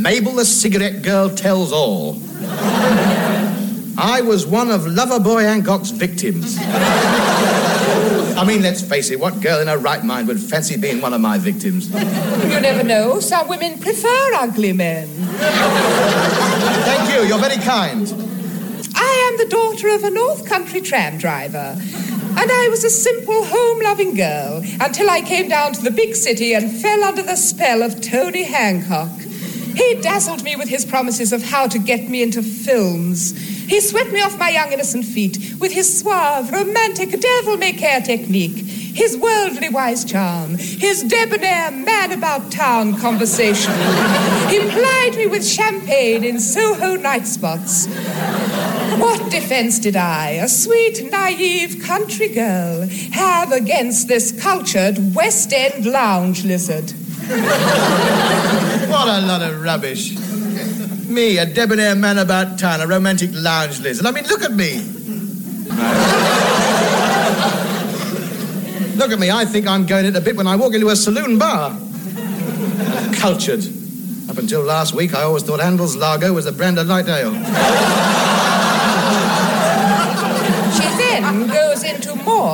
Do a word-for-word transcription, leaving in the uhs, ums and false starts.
Mabel the cigarette girl tells all. I was one of Loverboy Hancock's victims. I mean, let's face it, what girl in her right mind would fancy being one of my victims? You never know. Some women prefer ugly men. Thank you, you're very kind. I am the daughter of a North Country tram driver. And I was a simple, home-loving girl until I came down to the big city and fell under the spell of Tony Hancock. He dazzled me with his promises of how to get me into films. He swept me off my young innocent feet with his suave, romantic, devil-may-care technique, his worldly wise charm, his debonair, man-about-town conversation. He plied me with champagne in Soho night spots. What defense did I, a sweet, naive country girl, have against this cultured West End lounge lizard? What a lot of rubbish. Me, a debonair man about town, a romantic lounge lizard. I mean, look at me. Look at me, I think I'm going it a bit when I walk into a saloon bar. Cultured. Up until last week, I always thought Handel's Lager was a brand of light ale. She then goes into more